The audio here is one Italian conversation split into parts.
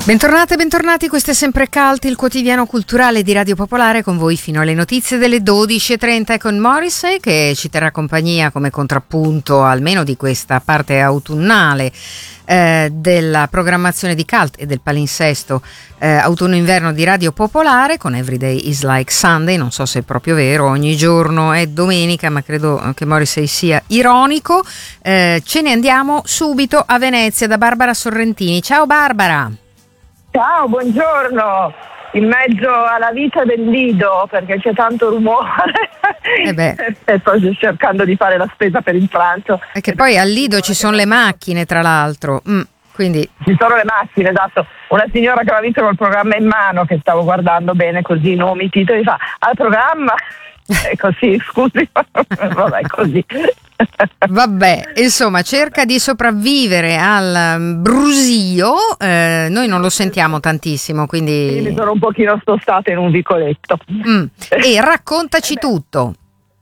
Bentornate, bentornati, questo è sempre Cult, il quotidiano culturale di Radio Popolare, con voi fino alle notizie delle 12:30 con Morrissey, che ci terrà compagnia come contrappunto almeno di questa parte autunnale della programmazione di Cult e del palinsesto autunno-inverno di Radio Popolare, con Everyday is like Sunday. Non so se è proprio vero, ogni giorno è domenica, ma credo che Morrissey sia ironico. Ce ne andiamo subito a Venezia da Barbara Sorrentini. Ciao Barbara! Ciao, buongiorno, in mezzo alla vita del Lido perché c'è tanto rumore e sto cercando di fare la spesa per il pranzo. E che poi al Lido ci sono le macchine, tra l'altro, quindi... Ci sono le macchine, esatto. Una signora che aveva visto col programma in mano, che stavo guardando bene così, nomi, i titoli, fa al programma... così, scusi, vabbè, così. Vabbè, insomma, cerca di sopravvivere al brusio, noi non lo sentiamo tantissimo, quindi mi sono un pochino spostata in un vicoletto. E raccontaci tutto.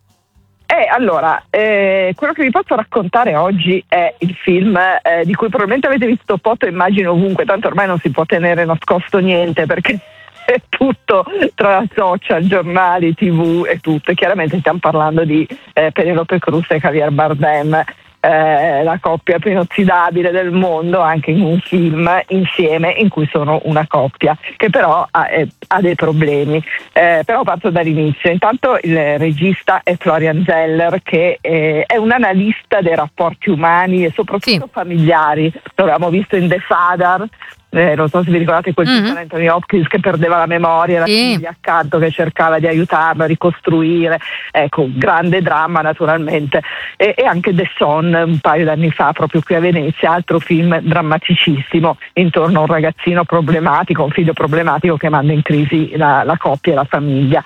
Allora, quello che vi posso raccontare oggi è il film di cui probabilmente avete visto foto, immagino ovunque, tanto ormai non si può tenere nascosto niente perché è tutto tra social, giornali, TV e tutto. E chiaramente stiamo parlando di Penélope Cruz e Javier Bardem, la coppia più inossidabile del mondo, anche in un film insieme in cui sono una coppia che però ha dei problemi. Però parto dall'inizio. Intanto il regista è Florian Zeller, che è un analista dei rapporti umani e soprattutto familiari. Lo avevamo visto in The Father. Non so se vi ricordate quel film di Anthony Hopkins che perdeva la memoria, la figlia accanto che cercava di aiutarlo a ricostruire, ecco, grande dramma naturalmente. E anche The Son un paio d'anni fa, proprio qui a Venezia, altro film drammaticissimo intorno a un ragazzino problematico, un figlio problematico che manda in crisi la coppia e la famiglia.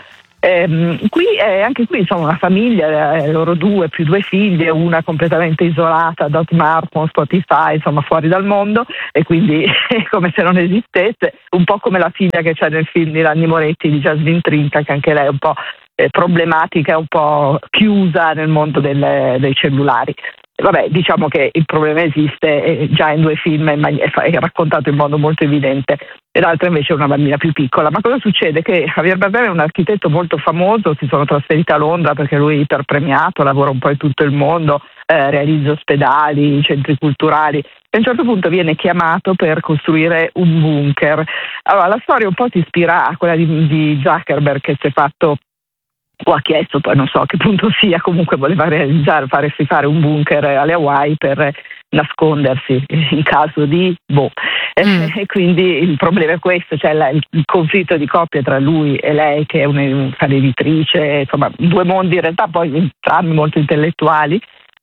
Anche qui insomma una famiglia, loro due più due figlie, una completamente isolata da smartphone, Spotify, insomma fuori dal mondo, e quindi è come se non esistesse, un po' come la figlia che c'è nel film di Nanni Moretti di Jasmine Trinca, che anche lei è un po' problematica, un po' chiusa nel mondo dei cellulari. Vabbè, diciamo che il problema esiste già in due film, è raccontato in modo molto evidente, e l'altra invece è una bambina più piccola. Ma cosa succede? Che Javier Bardem è un architetto molto famoso, si sono trasferiti a Londra perché lui è iperpremiato, lavora un po' in tutto il mondo, realizza ospedali, centri culturali, e a un certo punto viene chiamato per costruire un bunker. Allora, la storia un po' si ispira a quella di Zuckerberg, che si è fatto o ha chiesto, poi non so a che punto sia, comunque voleva farsi fare un bunker alle Hawaii per nascondersi in caso di e quindi il problema è questo, cioè il conflitto di coppia tra lui e lei, che è un'editrice, insomma due mondi in realtà poi entrambi molto intellettuali.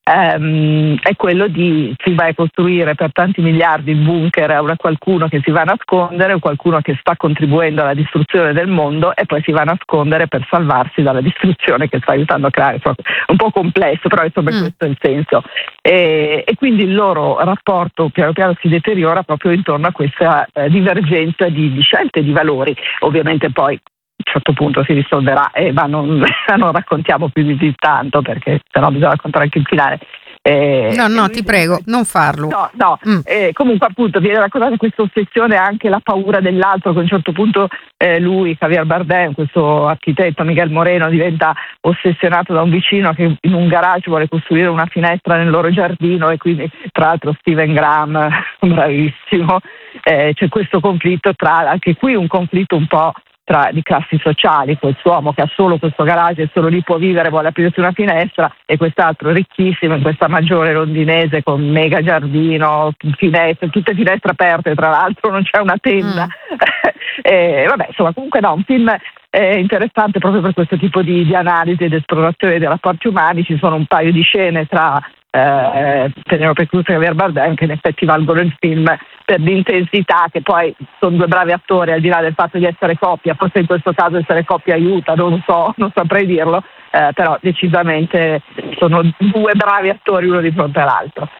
È quello di si va a costruire per tanti miliardi il bunker a qualcuno che si va a nascondere, o qualcuno che sta contribuendo alla distruzione del mondo e poi si va a nascondere per salvarsi dalla distruzione che sta aiutando a creare. Un po' complesso, però insomma questo è il senso, e quindi il loro rapporto piano piano si deteriora proprio intorno a questa divergenza di scelte, di valori. Ovviamente poi a un certo punto si risolverà, ma non raccontiamo più di tanto, perché sennò bisogna raccontare anche il finale. No, ti prego, non farlo. No. Comunque appunto viene raccontata questa ossessione, anche la paura dell'altro, che a un certo punto lui, Javier Bardem, questo architetto Miguel Moreno, diventa ossessionato da un vicino che in un garage vuole costruire una finestra nel loro giardino, e quindi tra l'altro Steven Graham, bravissimo, c'è questo conflitto anche qui un conflitto un po' di classi sociali, questo uomo che ha solo questo garage e solo lì può vivere, vuole aprirsi una finestra, e quest'altro ricchissimo in questa maggiore londinese con mega giardino, finestre, tutte finestre aperte, tra l'altro non c'è una tenda. Vabbè, insomma, comunque un film interessante proprio per questo tipo di analisi ed esplorazione dei rapporti umani. Ci sono un paio di scene tra Penélope Cruz e Javier Bardem che in effetti valgono il film per l'intensità, che poi sono due bravi attori, al di là del fatto di essere coppia, forse in questo caso essere coppia aiuta, non saprei dirlo, però decisamente sono due bravi attori uno di fronte all'altro.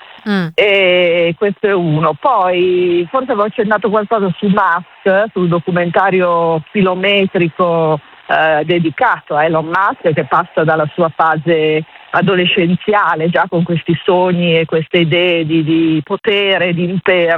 E questo è uno. Poi forse avevo accennato qualcosa su Musk, sul documentario filometrico dedicato a Elon Musk, che passa dalla sua fase adolescenziale già con questi sogni e queste idee di potere, di impero,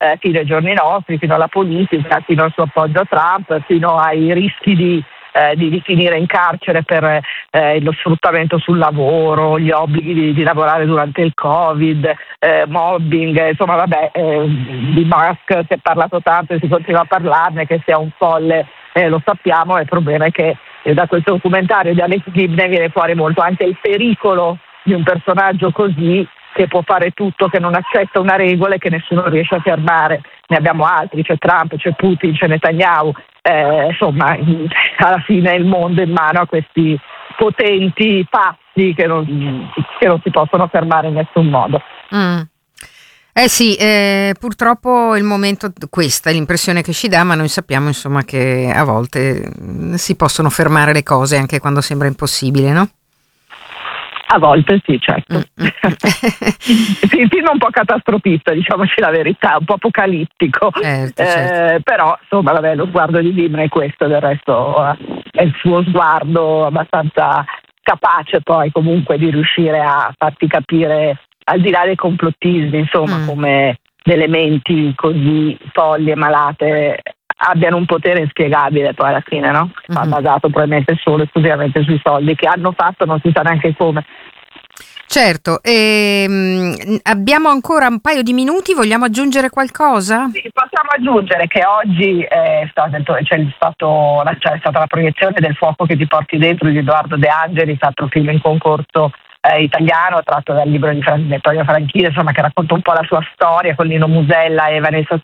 fino ai giorni nostri, fino alla politica, fino al suo appoggio a Trump, fino ai rischi di finire in carcere per lo sfruttamento sul lavoro, gli obblighi di lavorare durante il Covid, mobbing, insomma vabbè, di Musk si è parlato tanto e si continua a parlarne, che sia un folle, lo sappiamo. Il problema è che da questo documentario di Alex Gibney viene fuori molto anche il pericolo di un personaggio così, che può fare tutto, che non accetta una regola e che nessuno riesce a fermare. Ne abbiamo altri, c'è Trump, c'è Putin, c'è Netanyahu, insomma alla fine il mondo è in mano a questi potenti pazzi che non si possono fermare in nessun modo. Sì, purtroppo il momento, questa è l'impressione che ci dà, ma noi sappiamo insomma che a volte si possono fermare le cose anche quando sembra impossibile, no? A volte sì, certo. Sì, il film è un po' catastrofista, diciamoci la verità, un po' apocalittico. Certo. Però insomma vabbè, lo sguardo di Gibney è questo, del resto è il suo sguardo abbastanza capace poi comunque di riuscire a farti capire, al di là dei complottismi, insomma, come delle menti così folli e malate abbiano un potere inspiegabile poi alla fine, no? Basato probabilmente solo esclusivamente sui soldi che hanno fatto, non si sa neanche come. Certo, abbiamo ancora un paio di minuti, vogliamo aggiungere qualcosa? Sì, possiamo aggiungere che oggi c'è stata la proiezione del Fuoco che ti porti dentro di Edoardo De Angelis, altro film in concorso italiano, tratto dal libro di Vittorio Franchini, insomma, che racconta un po' la sua storia con Lino Musella e Vanessa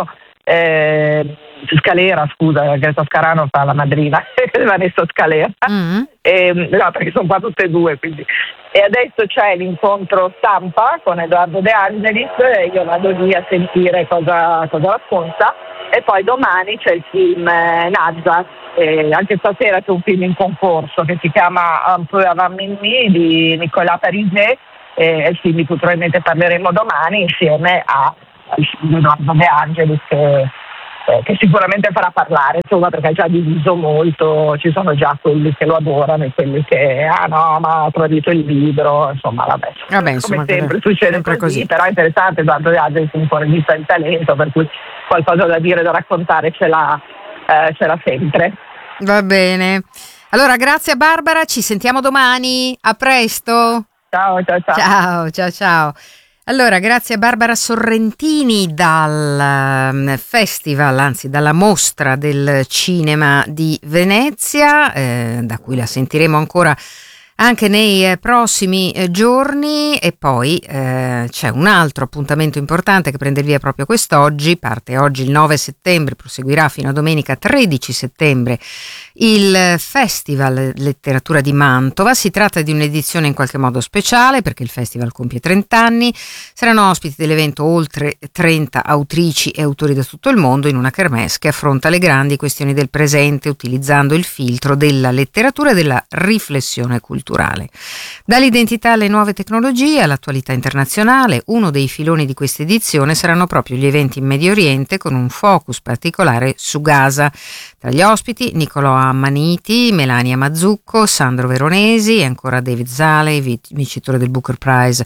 Scalera, scusa, Greta Scarano fa la madrina Vanessa Scalera, no, perché sono qua tutte e due, quindi. E adesso c'è l'incontro stampa con Edoardo De Angelis, io vado lì a sentire cosa racconta, e poi domani c'è il film Nazza, anche stasera c'è un film in concorso che si chiama Un peu avant minuit di Nicolas Pariset, e il film di cui probabilmente parleremo domani insieme al film di Edoardo De Angelis, che sicuramente farà parlare, insomma, perché ha già diviso molto, ci sono già quelli che lo adorano e quelli che no, ma ha tradito il libro, insomma vabbè insomma, come sempre succede sempre così, però è interessante, Edoardo De Angelis è un regista di talento, per cui qualcosa da dire, da raccontare ce l'ha sempre. Va bene, allora grazie a Barbara, ci sentiamo domani, a presto. Ciao. Allora, grazie a Barbara Sorrentini dal festival, anzi dalla mostra del cinema di Venezia, da cui la sentiremo ancora anche nei prossimi giorni. E poi c'è un altro appuntamento importante che prende il via proprio quest'oggi, parte oggi il 9 settembre, proseguirà fino a domenica 13 settembre il Festival Letteratura di Mantova. Si tratta di un'edizione in qualche modo speciale perché il festival compie 30 anni, saranno ospiti dell'evento oltre 30 autrici e autori da tutto il mondo in una kermesse che affronta le grandi questioni del presente utilizzando il filtro della letteratura e della riflessione culturale. Dall'identità alle nuove tecnologie all'attualità internazionale, uno dei filoni di questa edizione saranno proprio gli eventi in Medio Oriente con un focus particolare su Gaza. Tra gli ospiti Nicolò Ammaniti, Melania Mazzucco, Sandro Veronesi e ancora David Zaley, vincitore del Booker Prize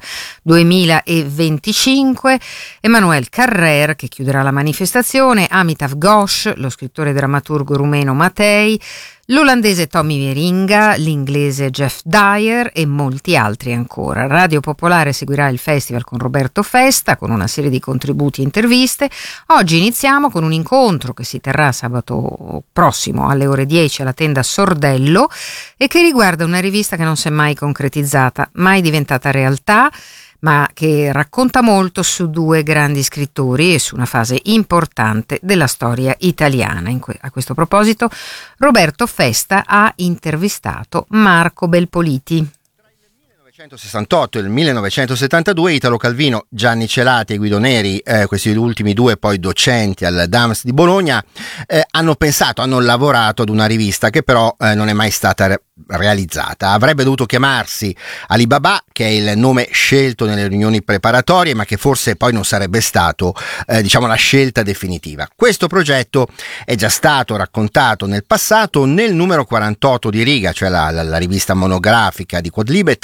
2025, Emmanuel Carrer che chiuderà la manifestazione, Amitav Ghosh, lo scrittore e drammaturgo rumeno Matei, l'olandese Tommy Wieringa, l'inglese Jeff Dyer e molti altri ancora. Radio Popolare seguirà il festival con Roberto Festa, con una serie di contributi e interviste. Oggi iniziamo con un incontro che si terrà sabato prossimo alle ore 10 alla tenda Sordello e che riguarda una rivista che non si è mai concretizzata, mai diventata realtà, ma che racconta molto su due grandi scrittori e su una fase importante della storia italiana. A questo proposito, Roberto Festa ha intervistato Marco Belpoliti. Tra il 1968 e il 1972 Italo Calvino, Gianni Celati e Guido Neri, questi ultimi due poi docenti al DAMS di Bologna, hanno lavorato ad una rivista che però non è mai stata realizzata. Avrebbe dovuto chiamarsi Alibaba, che è il nome scelto nelle riunioni preparatorie, ma che forse poi non sarebbe stato la scelta definitiva. Questo progetto è già stato raccontato nel passato nel numero 48 di Riga, cioè la rivista monografica di Quodlibet,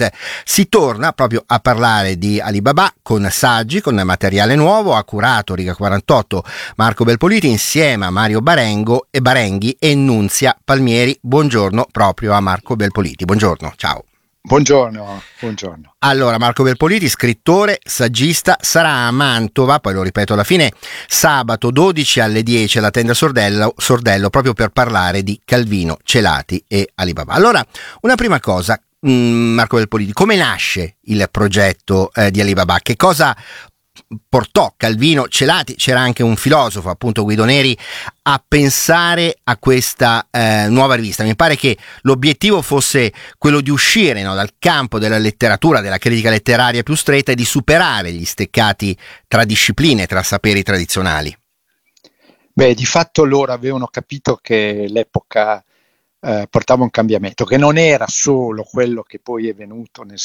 si torna proprio a parlare di Alibaba con saggi, con materiale nuovo, ha curato Riga 48 Marco Belpoliti insieme a Mario Barenghi e Nunzia Palmieri. Buongiorno proprio a Marco Belpoliti. Buongiorno, ciao. Buongiorno. Allora, Marco Belpoliti, scrittore, saggista, sarà a Mantova, poi lo ripeto alla fine, sabato 12 alle 10 alla tenda Sordello, proprio per parlare di Calvino, Celati e Alibaba. Allora, una prima cosa, Marco Belpoliti, come nasce il progetto di Alibaba? Che cosa portò Calvino, Celati, c'era anche un filosofo, appunto Guido Neri, a pensare a questa nuova rivista? Mi pare che l'obiettivo fosse quello di uscire, no, dal campo della letteratura, della critica letteraria più stretta e di superare gli steccati tra discipline, tra saperi tradizionali. Beh, di fatto loro avevano capito che l'epoca portava un cambiamento, che non era solo quello che poi è venuto nel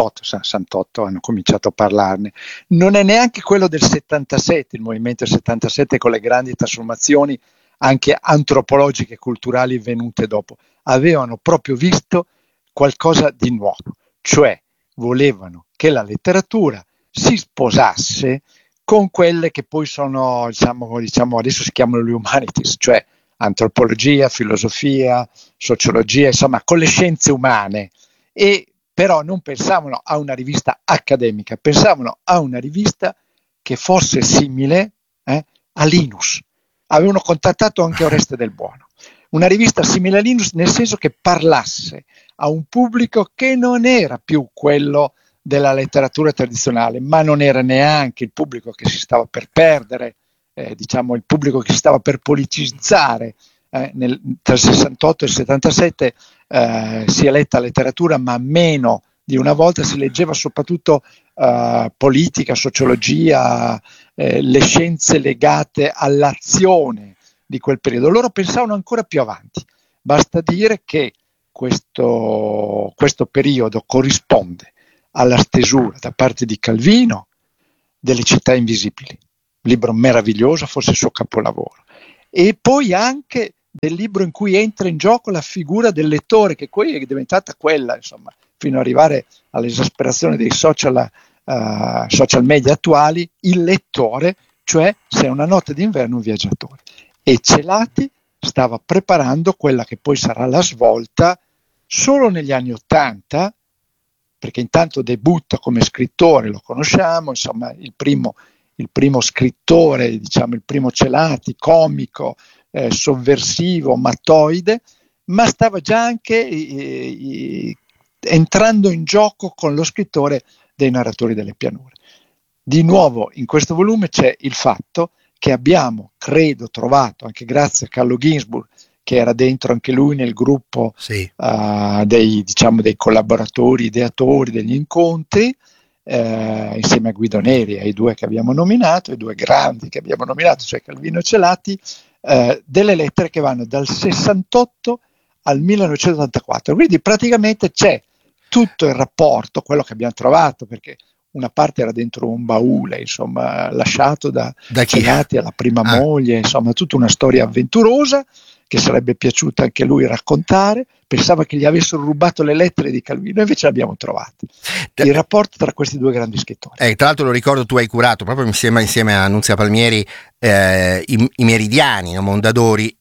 68 hanno cominciato a parlarne, non è neanche quello del 77, il movimento del 77 con le grandi trasformazioni anche antropologiche e culturali venute dopo. Avevano proprio visto qualcosa di nuovo, cioè volevano che la letteratura si sposasse con quelle che poi sono, diciamo adesso si chiamano le humanities, cioè antropologia, filosofia, sociologia, insomma con le scienze umane, e però non pensavano a una rivista accademica, pensavano a una rivista che fosse simile a Linus. Avevano contattato anche Oreste Del Buono, una rivista simile a Linus nel senso che parlasse a un pubblico che non era più quello della letteratura tradizionale, ma non era neanche il pubblico che si stava per perdere, il pubblico che si stava per politicizzare. Tra il 68 e il 77 si è letta letteratura, ma meno di una volta. Si leggeva soprattutto politica, sociologia, le scienze legate all'azione di quel periodo. Loro pensavano ancora più avanti. Basta dire che questo periodo corrisponde alla stesura da parte di Calvino delle Città Invisibili, libro meraviglioso, forse il suo capolavoro, e poi anche del libro in cui entra in gioco la figura del lettore, che poi è diventata quella, insomma, fino ad arrivare all'esasperazione dei social media attuali, il lettore, cioè se è una notte d'inverno un viaggiatore. E Celati stava preparando quella che poi sarà la svolta solo negli anni '80, perché intanto debutta come scrittore, lo conosciamo, insomma il primo scrittore, diciamo il primo Celati, comico, sovversivo, mattoide, ma stava già anche entrando in gioco con lo scrittore dei Narratori delle pianure. Di nuovo in questo volume c'è il fatto che abbiamo, credo, trovato, anche grazie a Carlo Ginzburg, che era dentro anche lui nel gruppo dei collaboratori, ideatori degli incontri, insieme a Guido Neri, ai due che abbiamo nominato, ai due grandi che abbiamo nominato, cioè Calvino e Celati, delle lettere che vanno dal 68 al 1984. Quindi praticamente c'è tutto il rapporto, quello che abbiamo trovato, perché una parte era dentro un baule, insomma, lasciato da Celati alla prima moglie, insomma, tutta una storia avventurosa che sarebbe piaciuta anche a lui raccontare. Pensava che gli avessero rubato le lettere di Calvino, invece le abbiamo trovate. Il rapporto tra questi due grandi scrittori. Tra l'altro lo ricordo, tu hai curato proprio insieme a Nunzia Palmieri i Meridiani, no? Mondadori,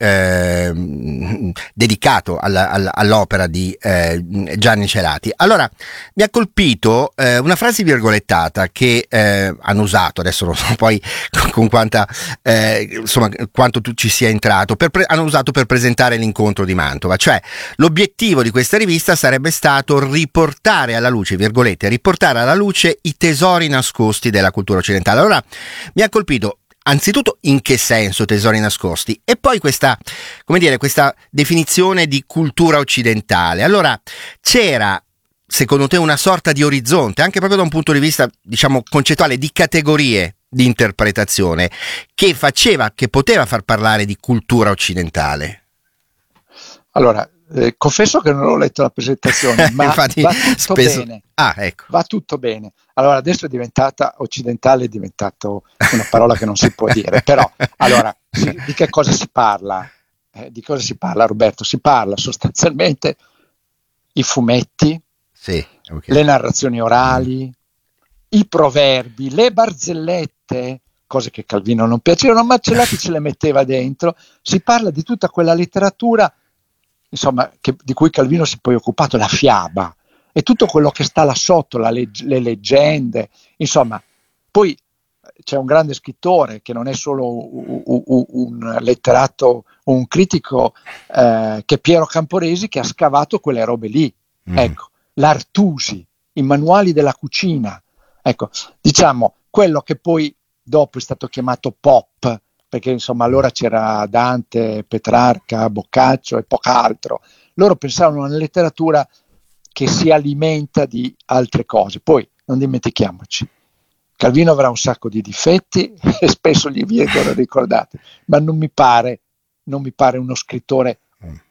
dedicato all'opera di Gianni Celati. Allora mi ha colpito una frase virgolettata che hanno usato, adesso non so poi con quanta quanto tu ci sia entrato, hanno usato per presentare l'incontro di Mantova, cioè l'obiettivo di questa rivista sarebbe stato riportare alla luce, virgolette, riportare alla luce i tesori nascosti della cultura occidentale. Allora mi ha colpito anzitutto in che senso tesori nascosti, e poi questa definizione di cultura occidentale. Allora c'era, secondo te, una sorta di orizzonte, anche proprio da un punto di vista, diciamo, concettuale, di categorie di interpretazione, che poteva far parlare di cultura occidentale? Allora, confesso che non ho letto la presentazione, ma infatti, va tutto bene. Ecco. Va tutto bene. Allora, adesso è diventata occidentale, è diventato una parola che non si può dire. Però, allora, di che cosa si parla? Di cosa si parla, Roberto? Si parla sostanzialmente i fumetti, Okay. Le narrazioni orali, i proverbi, le barzellette, cose che Calvino non piacevano, ma Celati ce le metteva dentro. Si parla di tutta quella letteratura, insomma, di cui Calvino si è poi occupato, la fiaba, e tutto quello che sta là sotto, le leggende, insomma. Poi c'è un grande scrittore che non è solo un letterato o un critico, che è Piero Camporesi, che ha scavato quelle robe lì. Ecco, l'Artusi, i manuali della cucina, ecco, diciamo quello che poi dopo è stato chiamato pop, perché insomma allora c'era Dante, Petrarca, Boccaccio e poco altro. Loro pensavano a una letteratura che si alimenta di altre cose. Poi non dimentichiamoci, Calvino avrà un sacco di difetti e spesso gli vengono ricordati, ma non mi pare uno scrittore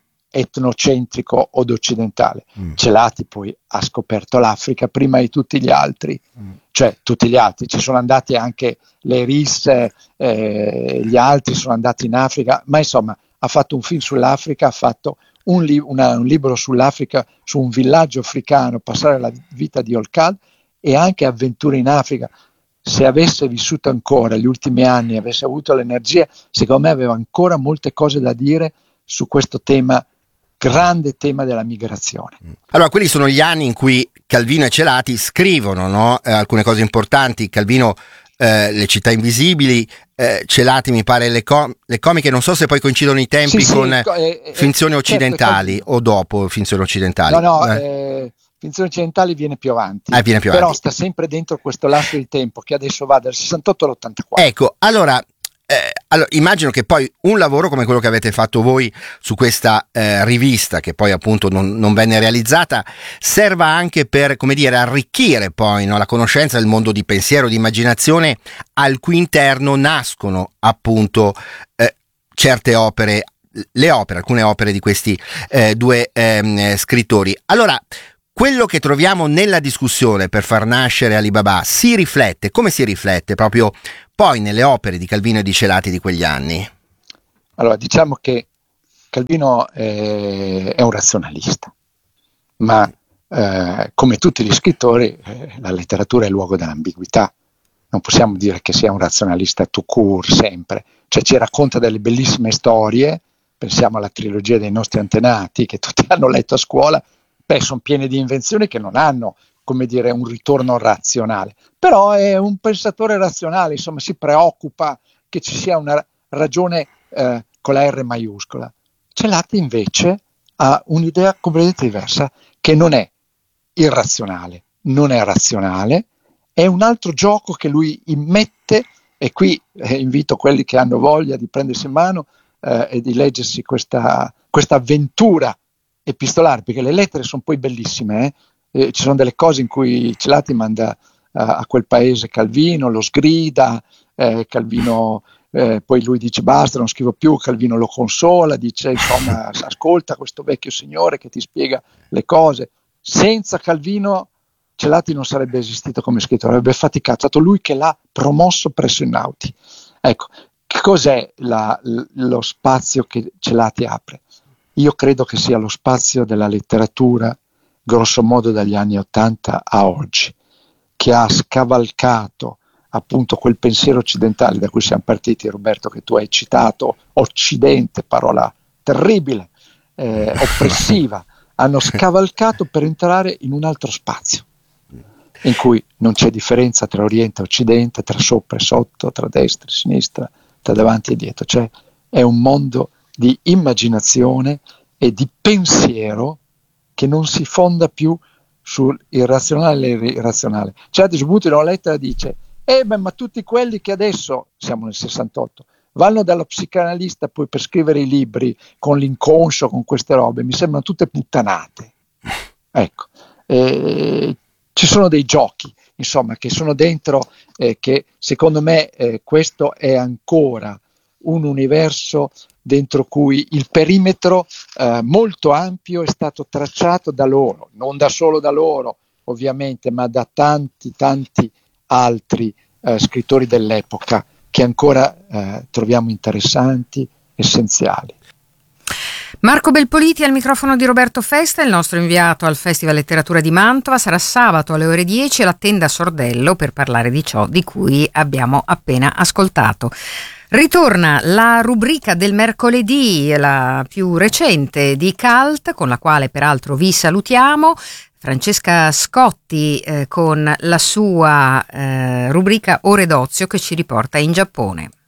etnocentrico o occidentale. Celati poi ha scoperto l'Africa prima di tutti gli altri, cioè tutti gli altri, ci sono andati anche le Risse, gli altri sono andati in Africa, ma insomma ha fatto un film sull'Africa, ha fatto un libro sull'Africa, su un villaggio africano, passare la vita di Olcad, e anche avventure in Africa. Se avesse vissuto ancora gli ultimi anni, avesse avuto l'energia, secondo me aveva ancora molte cose da dire su questo tema, grande tema della migrazione. Allora, quelli sono gli anni in cui Calvino e Celati scrivono, no? Alcune cose importanti. Calvino Le città invisibili, Celati mi pare le comiche, non so se poi coincidono i tempi con Finzioni occidentali, certo, o dopo Finzioni occidentali. Finzioni occidentali viene più avanti, però avanti. Sta sempre dentro questo lasso di tempo che adesso va dal 68 all'84. Ecco, allora immagino che poi un lavoro come quello che avete fatto voi su questa rivista, che poi appunto non venne realizzata, serva anche per, come dire, arricchire poi, no, la conoscenza del mondo di pensiero, di immaginazione, al cui interno nascono appunto certe opere, alcune opere di questi due scrittori. Allora, quello che troviamo nella discussione per far nascere Alibaba come si riflette proprio poi nelle opere di Calvino e di Celati di quegli anni? Allora, diciamo che Calvino è un razionalista, ma come tutti gli scrittori la letteratura è il luogo dell'ambiguità. Non possiamo dire che sia un razionalista tout court sempre, cioè ci racconta delle bellissime storie, pensiamo alla trilogia dei nostri antenati che tutti hanno letto a scuola. Sono piene di invenzioni che non hanno, come dire, un ritorno razionale, però è un pensatore razionale, insomma si preoccupa che ci sia una ragione con la R maiuscola. Celati invece ha un'idea completamente diversa, che non è irrazionale, non è razionale, è un altro gioco che lui immette, e qui invito quelli che hanno voglia di prendersi in mano e di leggersi questa avventura epistolare, perché le lettere sono poi bellissime, ci sono delle cose in cui Celati manda a quel paese Calvino, lo sgrida, Calvino poi lui dice basta, non scrivo più, Calvino lo consola, dice insomma ascolta questo vecchio signore che ti spiega le cose. Senza Calvino Celati non sarebbe esistito come scrittore, avrebbe faticato, è stato lui che l'ha promosso presso i Nauti. Ecco, che cos'è lo spazio che Celati apre? Io credo che sia lo spazio della letteratura, grosso modo dagli anni '80 a oggi, che ha scavalcato appunto quel pensiero occidentale da cui siamo partiti, Roberto, che tu hai citato, Occidente, parola terribile, oppressiva, hanno scavalcato per entrare in un altro spazio, in cui non c'è differenza tra Oriente e Occidente, tra sopra e sotto, tra destra e sinistra, tra davanti e dietro, cioè è un mondo di immaginazione e di pensiero che non si fonda più sul irrazionale e l'irrazionale. Certi sbuti una lettera dice ma tutti quelli che adesso, siamo nel 68, vanno dallo psicanalista poi per scrivere i libri con l'inconscio, con queste robe, mi sembrano tutte puttanate. Ecco, ci sono dei giochi, insomma, che sono dentro, che secondo me questo è ancora un universo dentro cui il perimetro molto ampio è stato tracciato da loro, non da solo da loro ovviamente, ma da tanti altri scrittori dell'epoca che ancora troviamo interessanti, essenziali. Marco Belpoliti al microfono di Roberto Festa, il nostro inviato al Festival Letteratura di Mantova. Sarà sabato alle ore 10 alla Tenda Sordello per parlare di ciò di cui abbiamo appena ascoltato. Ritorna la rubrica del mercoledì, la più recente di Cult, con la quale peraltro vi salutiamo. Francesca Scotti con la sua rubrica Ore d'Ozio che ci riporta in Giappone.